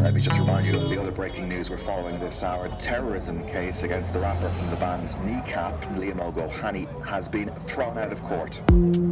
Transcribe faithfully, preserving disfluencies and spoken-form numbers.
Let me just remind you of the other breaking news we're following this hour. The terrorism case against the rapper from the band Kneecap, Liam O'Gohany, has been thrown out of court.